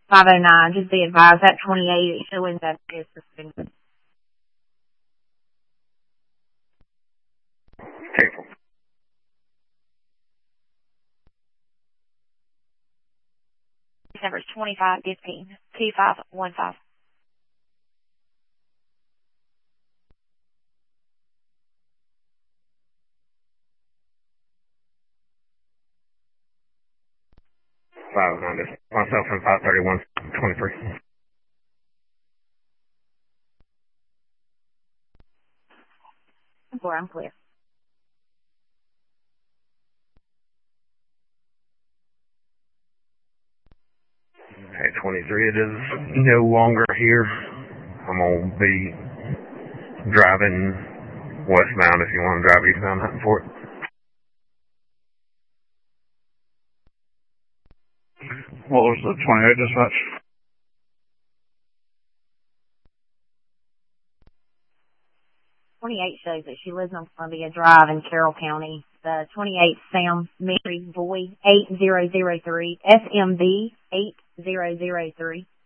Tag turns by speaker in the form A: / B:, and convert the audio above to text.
A: 509. Just be advised that 28 is showing that is suspended.
B: Careful.
A: Number is 2515 2515.
B: Myself and 531-23.
A: I'm clear.
B: Okay, 23, it is no longer here. I'm going to be driving westbound if you want to drive eastbound, hunting for it.
C: What was the 28 dispatch?
A: Shows that she lives on Columbia Drive in Carroll County. The 28 Sam Mary Boy 8003 SMB 8003.